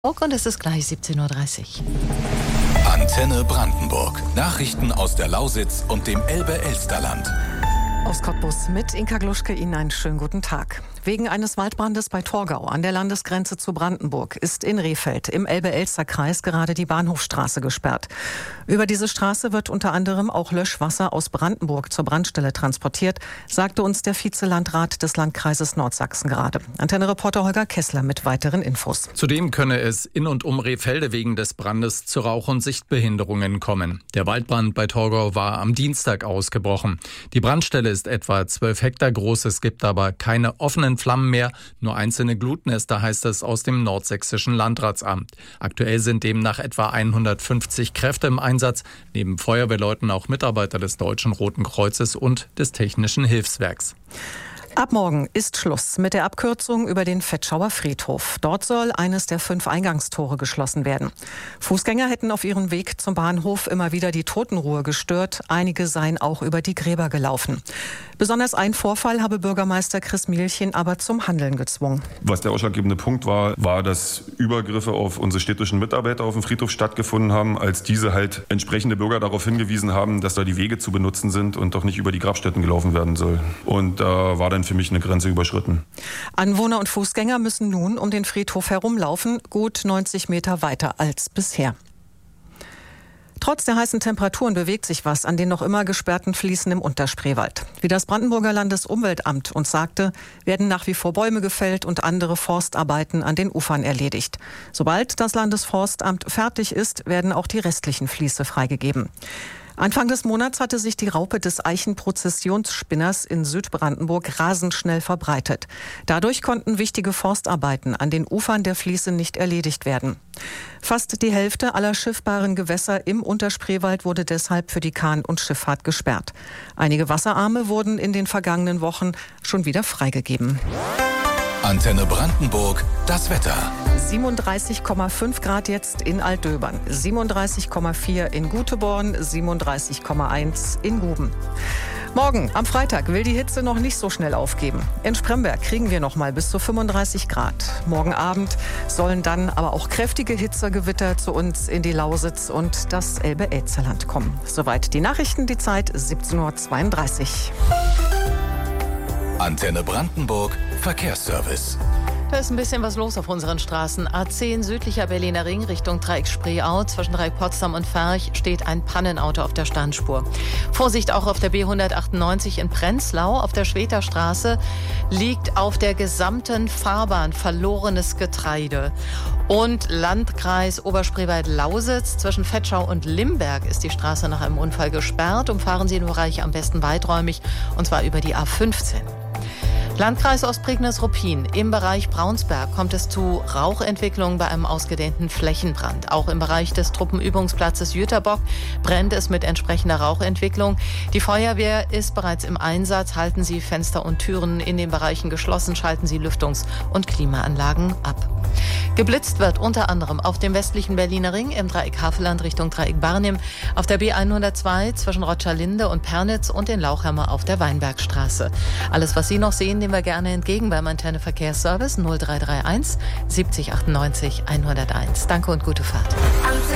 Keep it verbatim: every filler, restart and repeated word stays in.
Und es ist gleich siebzehn Uhr dreißig. Antenne Brandenburg. Nachrichten aus der Lausitz und dem Elbe-Elsterland. Aus Cottbus mit Inka Gluschke Ihnen einen schönen guten Tag. Wegen eines Waldbrandes bei Torgau an der Landesgrenze zu Brandenburg ist in Rehfeld im Elbe-Elster-Kreis gerade die Bahnhofstraße gesperrt. Über diese Straße wird unter anderem auch Löschwasser aus Brandenburg zur Brandstelle transportiert, sagte uns der Vizelandrat des Landkreises Nordsachsen gerade. Antenne-Reporter Holger Kessler mit weiteren Infos. Zudem könne es in und um Rehfelde wegen des Brandes zu Rauch- und Sichtbehinderungen kommen. Der Waldbrand bei Torgau war am Dienstag ausgebrochen. Die Brandstelle ist etwa zwölf Hektar groß, es gibt aber keine offenen Flammen mehr, nur einzelne Glutnester, heißt es aus dem nordsächsischen Landratsamt. Aktuell sind demnach etwa hundertfünfzig Kräfte im Einsatz, neben Feuerwehrleuten auch Mitarbeiter des Deutschen Roten Kreuzes und des Technischen Hilfswerks. Ab morgen ist Schluss mit der Abkürzung über den Vetschauer Friedhof. Dort soll eines der fünf Eingangstore geschlossen werden. Fußgänger hätten auf ihrem Weg zum Bahnhof immer wieder die Totenruhe gestört. Einige seien auch über die Gräber gelaufen. Besonders ein Vorfall habe Bürgermeister Chris Mielchen aber zum Handeln gezwungen. Was der ausschlaggebende Punkt war, war, dass Übergriffe auf unsere städtischen Mitarbeiter auf dem Friedhof stattgefunden haben, als diese halt entsprechende Bürger darauf hingewiesen haben, dass da die Wege zu benutzen sind und doch nicht über die Grabstätten gelaufen werden soll. Und da äh, war dann für mich eine Grenze überschritten. Anwohner und Fußgänger müssen nun um den Friedhof herumlaufen, gut neunzig Meter weiter als bisher. Trotz der heißen Temperaturen bewegt sich was an den noch immer gesperrten Fließen im Unterspreewald. Wie das Brandenburger Landesumweltamt uns sagte, werden nach wie vor Bäume gefällt und andere Forstarbeiten an den Ufern erledigt. Sobald das Landesforstamt fertig ist, werden auch die restlichen Fließe freigegeben. Anfang des Monats hatte sich die Raupe des Eichenprozessionsspinners in Südbrandenburg rasend schnell verbreitet. Dadurch konnten wichtige Forstarbeiten an den Ufern der Fließe nicht erledigt werden. Fast die Hälfte aller schiffbaren Gewässer im Unterspreewald wurde deshalb für die Kahn- und Schifffahrt gesperrt. Einige Wasserarme wurden in den vergangenen Wochen schon wieder freigegeben. Antenne Brandenburg, das Wetter. siebenunddreißig Komma fünf Grad jetzt in Altdöbern, siebenunddreißig Komma vier in Guteborn, siebenunddreißig Komma eins in Guben. Morgen, am Freitag, will die Hitze noch nicht so schnell aufgeben. In Spremberg kriegen wir noch mal bis zu fünfunddreißig Grad. Morgen Abend sollen dann aber auch kräftige Hitzegewitter zu uns in die Lausitz und das Elbe-Elsterland kommen. Soweit die Nachrichten, die Zeit siebzehn Uhr zweiunddreißig. Antenne Brandenburg, Verkehrsservice. Da ist ein bisschen was los auf unseren Straßen. A zehn südlicher Berliner Ring Richtung Dreieck Spreeau. Zwischen Dreieck Potsdam und Ferch steht ein Pannenauto auf der Standspur. Vorsicht auch auf der B hundertachtundneunzig in Prenzlau. Auf der Schweter Straße liegt auf der gesamten Fahrbahn verlorenes Getreide. Und Landkreis Oberspreewald-Lausitz. Zwischen Vetschau und Limberg ist die Straße nach einem Unfall gesperrt. Umfahren Sie den Bereich am besten weiträumig, und zwar über die A fünfzehn. Landkreis Ostprignitz-Ruppin. Im Bereich Braunsberg kommt es zu Rauchentwicklungen bei einem ausgedehnten Flächenbrand. Auch im Bereich des Truppenübungsplatzes Jüterbock brennt es mit entsprechender Rauchentwicklung. Die Feuerwehr ist bereits im Einsatz. Halten Sie Fenster und Türen in den Bereichen geschlossen, schalten Sie Lüftungs- und Klimaanlagen ab. Geblitzt wird unter anderem auf dem westlichen Berliner Ring im Dreieck Havelland Richtung Dreieck Barnim, auf der B hundertzwei zwischen Rotscherlinde und Pernitz und in Lauchhammer auf der Weinbergstraße. Alles, was Sie noch sehen, nehmen wir gerne entgegen beim Antenne Verkehrsservice null drei drei eins siebzig achtundneunzig hunderteins. Danke und gute Fahrt.